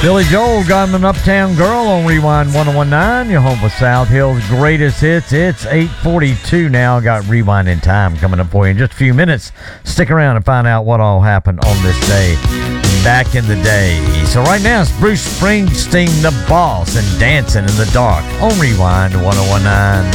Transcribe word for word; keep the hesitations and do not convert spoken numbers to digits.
Billy Joel got him an Uptown Girl on Rewind ten nineteen. Your home for South Hill's greatest hits. It's eight forty-two now. Got Rewind in Time coming up for you in just a few minutes. Stick around and find out what all happened on this day back in the day. So right now it's Bruce Springsteen, The Boss, and Dancing in the Dark on Rewind ten nineteen.